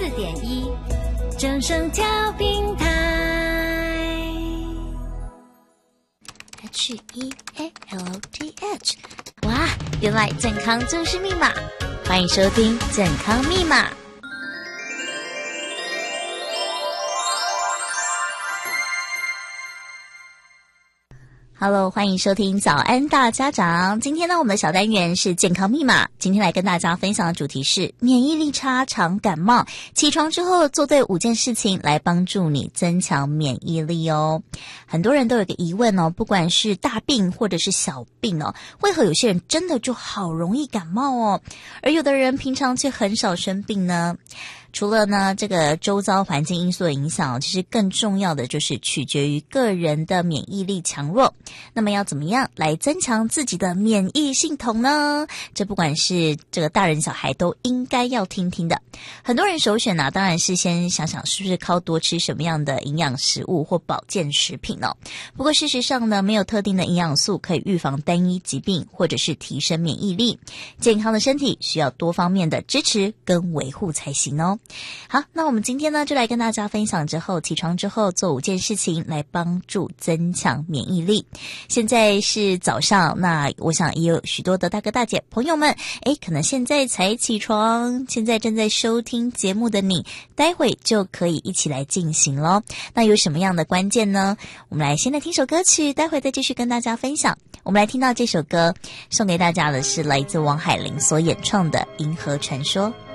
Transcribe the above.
94.1正声调频台 HEALTH。 哇，原来健康就是密码，欢迎收听健康密码。Hello， 欢迎收听早安大家长。今天呢，我们的小单元是健康密码。今天来跟大家分享的主题是免疫力差常感冒，起床之后做对5件事情来帮助你增强免疫力哦。很多人都有个疑问哦，不管是大病或者是小病哦，为何有些人真的就好容易感冒哦，而有的人平常却很少生病呢？除了呢这个周遭环境因素的影响，其实更重要的就是取决于个人的免疫力强弱。那么要怎么样来增强自己的免疫系统呢？这不管是这个大人小孩都应该要听听的。很多人首选呢，当然是先想想是不是靠多吃什么样的营养食物或保健食品哦。不过事实上呢，没有特定的营养素可以预防单一疾病或者是提升免疫力。健康的身体需要多方面的支持跟维护才行哦。好，那我们今天呢就来跟大家分享起床之后做5件事情来帮助增强免疫力。现在是早上，那我想也有许多的大哥大姐朋友们，可能现在才起床，现在正在收听节目的你，待会就可以一起来进行咯。那有什么样的关键呢？我们来先来听首歌曲，待会再继续跟大家分享。我们来听到这首歌，送给大家的是来自王海玲所演唱的《银河传说》。